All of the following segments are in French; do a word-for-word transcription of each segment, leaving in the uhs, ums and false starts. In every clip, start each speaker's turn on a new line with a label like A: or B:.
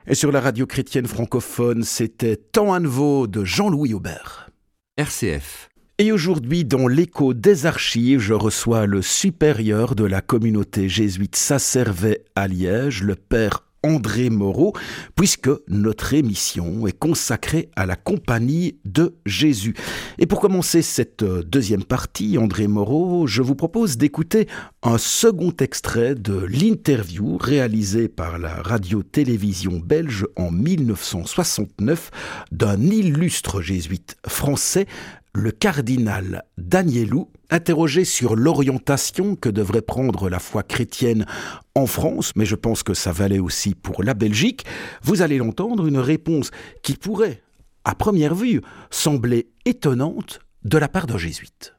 A: Et sur la radio chrétienne francophone, c'était Temps à nouveau de Jean-Louis Aubert.
B: R C F.
A: Et aujourd'hui, dans l'écho des archives, je reçois le supérieur de la communauté jésuite Saint-Servais à Liège, le père André Moreau, puisque notre émission est consacrée à la compagnie de Jésus. Et pour commencer cette deuxième partie, André Moreau, je vous propose d'écouter un second extrait de l'interview réalisée par la radio-télévision belge en mille neuf cent soixante-neuf d'un illustre jésuite français, le cardinal Danielou, interrogé sur l'orientation que devrait prendre la foi chrétienne en France, mais je pense que ça valait aussi pour la Belgique. Vous allez l'entendre, une réponse qui pourrait, à première vue, sembler étonnante de la part d'un jésuite.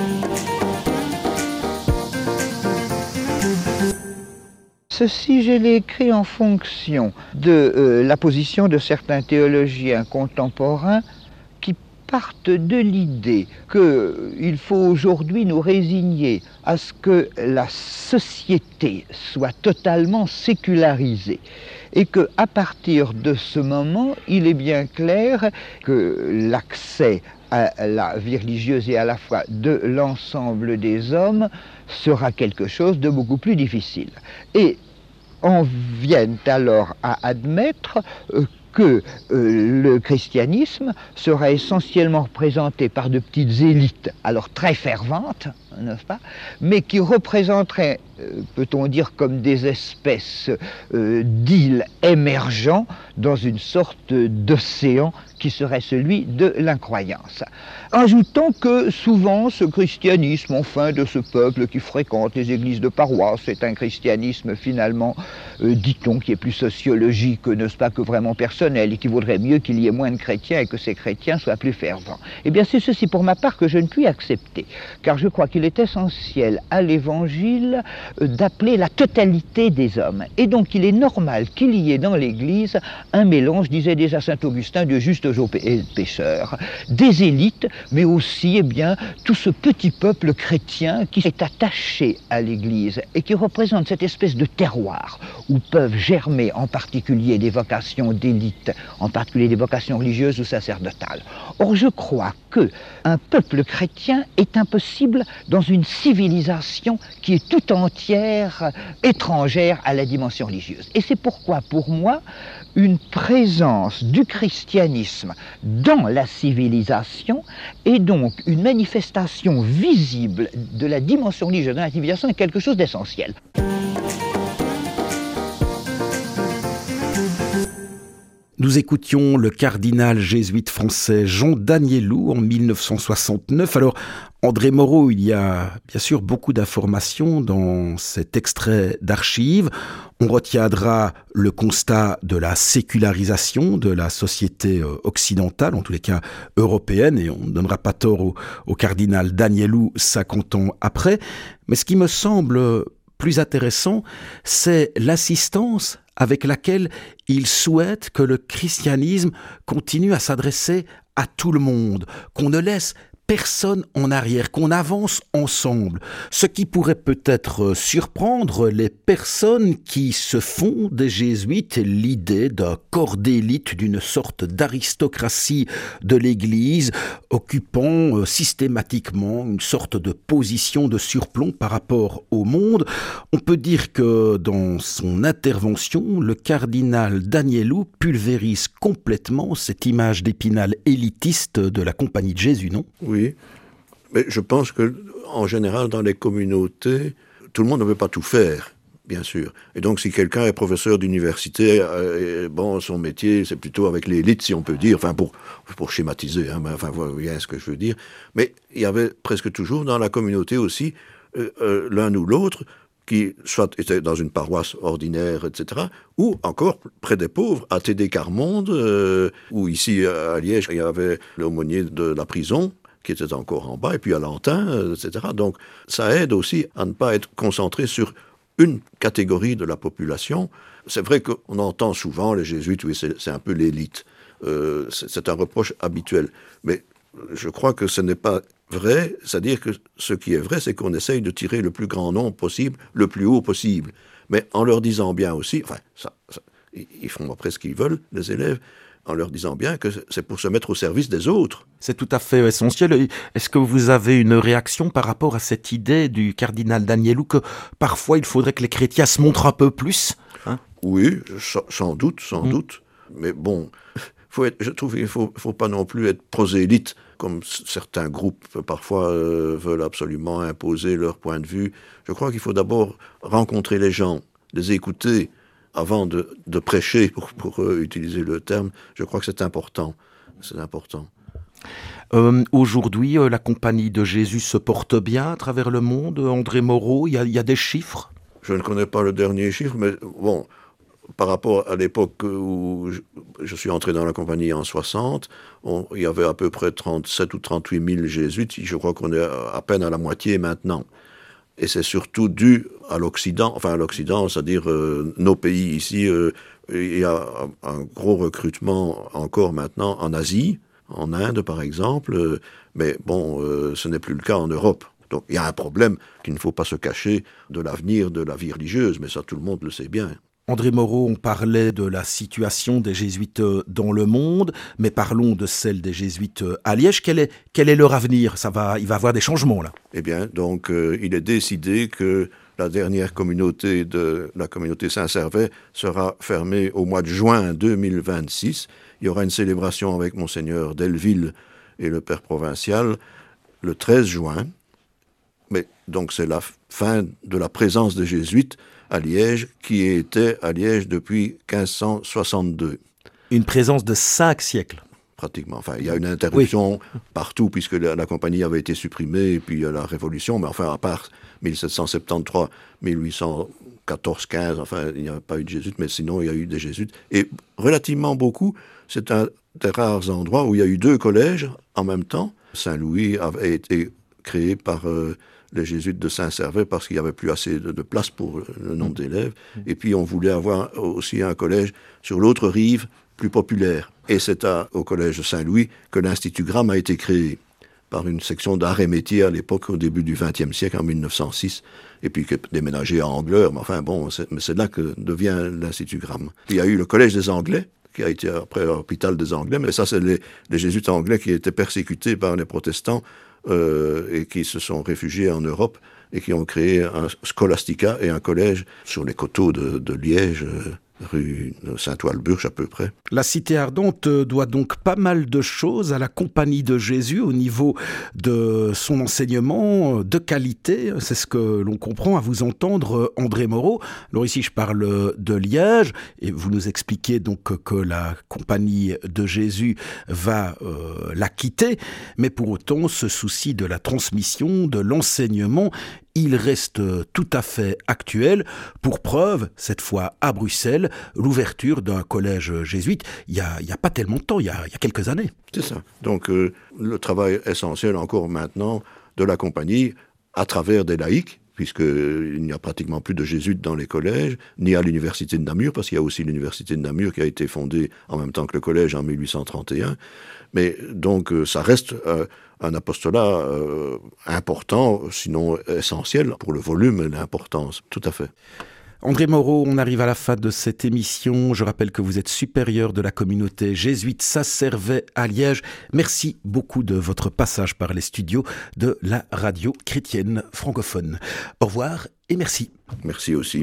C: Ceci, je l'ai écrit en fonction de euh, la position de certains théologiens contemporains qui partent de l'idée qu'il faut aujourd'hui nous résigner à ce que la société soit totalement sécularisée et qu'à partir de ce moment, il est bien clair que l'accès à la vie religieuse et à la foi de l'ensemble des hommes sera quelque chose de beaucoup plus difficile. Et on vient alors à admettre euh, que euh, le christianisme sera essentiellement représenté par de petites élites, alors très ferventes, n'est-ce pas, mais qui représenteraient, euh, peut-on dire, comme des espèces euh, d'îles émergeant dans une sorte d'océan qui serait celui de l'incroyance. Ajoutons que souvent ce christianisme, enfin, de ce peuple qui fréquente les églises de paroisse, c'est un christianisme finalement, euh, dit-on, qui est plus sociologique, n'est-ce pas, que vraiment personnel, et qui vaudrait mieux qu'il y ait moins de chrétiens et que ces chrétiens soient plus fervents. Eh bien, c'est ceci pour ma part que je ne puis accepter, car je crois qu'il est essentiel à l'Évangile euh, d'appeler la totalité des hommes. Et donc, il est normal qu'il y ait dans l'Église un mélange, disait déjà saint Augustin, de justes et pécheurs, des élites, mais aussi, eh bien, tout ce petit peuple chrétien qui est attaché à l'Église et qui représente cette espèce de terroir où peuvent germer en particulier des vocations d'élite, en particulier des vocations religieuses ou sacerdotales. Or, je crois que un peuple chrétien est impossible dans une civilisation qui est tout entière étrangère à la dimension religieuse. Et c'est pourquoi, pour moi, une présence du christianisme dans la civilisation est donc une manifestation visible de la dimension religieuse dans la civilisation est quelque chose d'essentiel.
A: Nous écoutions le cardinal jésuite français Jean Danielou en mille neuf cent soixante-neuf. Alors, André Moreau, il y a bien sûr beaucoup d'informations dans cet extrait d'archives. On retiendra le constat de la sécularisation de la société occidentale, en tous les cas européenne, et on ne donnera pas tort au, au cardinal Danielou cinquante ans après. Mais ce qui me semble plus intéressant, c'est l'assistance avec laquelle il souhaite que le christianisme continue à s'adresser à tout le monde, qu'on ne laisse personne en arrière, qu'on avance ensemble. Ce qui pourrait peut-être surprendre les personnes qui se font des jésuites l'idée d'un corps d'élite, d'une sorte d'aristocratie de l'Église, occupant systématiquement une sorte de position de surplomb par rapport au monde. On peut dire que dans son intervention, le cardinal Danielou pulvérise complètement cette image d'Épinal élitiste de la Compagnie de Jésus, non ?
D: Oui. Oui, mais je pense qu'en général, dans les communautés, tout le monde ne veut pas tout faire, bien sûr. Et donc, si quelqu'un est professeur d'université, euh, bon, son métier, c'est plutôt avec l'élite, si on peut dire, enfin, pour, pour schématiser, hein, mais, enfin, vous voyez ce que je veux dire. Mais il y avait presque toujours dans la communauté aussi, euh, euh, l'un ou l'autre, qui soit était dans une paroisse ordinaire, et cetera, ou encore près des pauvres, à T D Carmonde, euh, ou ici à Liège, il y avait l'aumônier de la prison, qui était encore en bas, et puis à Lantin, et cetera. Donc, ça aide aussi à ne pas être concentré sur une catégorie de la population. C'est vrai qu'on entend souvent les jésuites, oui, c'est, c'est un peu l'élite. Euh, c'est, c'est un reproche habituel. Mais je crois que ce n'est pas vrai, c'est-à-dire que ce qui est vrai, c'est qu'on essaye de tirer le plus grand nombre possible, le plus haut possible. Mais en leur disant bien aussi, enfin, ça, ça, ils font après ce qu'ils veulent, les élèves, en leur disant bien que c'est pour se mettre au service des autres.
A: C'est tout à fait essentiel. Est-ce que vous avez une réaction par rapport à cette idée du cardinal Danielou que parfois il faudrait que les chrétiens se montrent un peu plus, hein?
D: Oui, sans doute, sans mmh. doute. Mais bon, faut être, je trouve qu'il ne faut, faut pas non plus être prosélyte, comme certains groupes parfois euh, veulent absolument imposer leur point de vue. Je crois qu'il faut d'abord rencontrer les gens, les écouter, avant de, de prêcher, pour, pour euh, utiliser le terme. Je crois que c'est important. C'est important.
A: Euh, aujourd'hui, euh, la Compagnie de Jésus se porte bien à travers le monde. André Moreau, il y, y a des chiffres?
D: Je ne connais pas le dernier chiffre, mais bon, par rapport à l'époque où je, je suis entré dans la Compagnie en soixante, on, il y avait à peu près trente-sept ou trente-huit mille jésuites. Je crois qu'on est à peine à la moitié maintenant. Et c'est surtout dû à l'Occident, enfin à l'Occident, c'est-à-dire euh, nos pays ici. Euh, il y a un gros recrutement encore maintenant en Asie, en Inde par exemple, euh, mais bon, euh, ce n'est plus le cas en Europe. Donc il y a un problème qu'il ne faut pas se cacher de l'avenir de la vie religieuse, mais ça tout le monde le sait bien.
A: André Moreau, on parlait de la situation des jésuites dans le monde, mais parlons de celle des jésuites à Liège. Quel est, quel est leur avenir? Ça va, il va y avoir des changements là.
D: Eh bien, donc, euh, il est décidé que la dernière communauté de la communauté Saint-Servais sera fermée au mois de juin deux mille vingt-six. Il y aura une célébration avec Monseigneur Delville et le Père provincial le treize juin. Mais donc, c'est la fin de la présence des jésuites à Liège, qui était à Liège depuis quinze cent soixante-deux.
A: Une présence de cinq siècles.
D: Pratiquement. Enfin, il y a une interruption oui. partout, puisque la, la compagnie avait été supprimée, et puis il y a la Révolution, mais enfin, à part mille sept cent soixante-treize, mille huit cent quatorze, quinze, enfin, il n'y a pas eu de jésuites, mais sinon, il y a eu des jésuites. Et relativement beaucoup, c'est un des rares endroits où il y a eu deux collèges en même temps. Saint-Louis avait été créé par... Euh, les jésuites de Saint-Servais, parce qu'il n'y avait plus assez de, de place pour le nombre d'élèves. Et puis, on voulait avoir aussi un collège sur l'autre rive, plus populaire. Et c'est à, au collège Saint-Louis que l'Institut Gramme a été créé par une section d'art et métier à l'époque, au début du vingtième siècle, en mille neuf cent six, et puis qui est déménagé à Angleur. Mais enfin, bon, c'est, mais c'est là que devient l'Institut Gramme. Il y a eu le collège des Anglais, qui a été après l'hôpital des Anglais, mais ça, c'est les, les jésuites anglais qui étaient persécutés par les protestants, Euh, et qui se sont réfugiés en Europe et qui ont créé un Scholastica et un collège sur les coteaux de, de Liège, euh, rue Saint-Oalburch à peu près.
A: La Cité Ardente doit donc pas mal de choses à la Compagnie de Jésus au niveau de son enseignement de qualité. C'est ce que l'on comprend à vous entendre, André Moreau. Alors ici, je parle de Liège et vous nous expliquez donc que la Compagnie de Jésus va euh, la quitter, mais pour autant, ce souci de la transmission, de l'enseignement, il reste tout à fait actuel. Pour preuve, cette fois à Bruxelles, l'ouverture d'un collège jésuite, il n'y a, a pas tellement de temps, il y a, il y a quelques années.
D: C'est ça. Donc euh, le travail essentiel encore maintenant de la compagnie à travers des laïcs, puisqu'il n'y a pratiquement plus de jésuites dans les collèges, ni à l'université de Namur, parce qu'il y a aussi l'université de Namur qui a été fondée en même temps que le collège en mille huit cent trente et un. Mais donc euh, ça reste euh, un apostolat euh, important, sinon essentiel, pour le volume et l'importance, tout à fait.
A: André Moreau, on arrive à la fin de cette émission. Je rappelle que vous êtes supérieur de la communauté jésuite Saint-Servais à Liège. Merci beaucoup de votre passage par les studios de la radio chrétienne francophone. Au revoir et merci.
D: Merci aussi.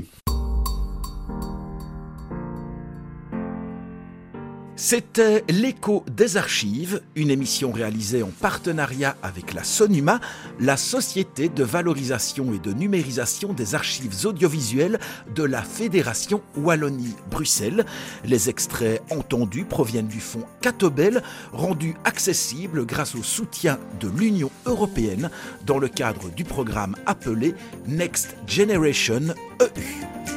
A: C'était l'Écho des Archives, une émission réalisée en partenariat avec la SONUMA, la Société de valorisation et de numérisation des archives audiovisuelles de la Fédération Wallonie-Bruxelles. Les extraits entendus proviennent du fonds Catobel, rendu accessible grâce au soutien de l'Union européenne dans le cadre du programme appelé Next Generation E U.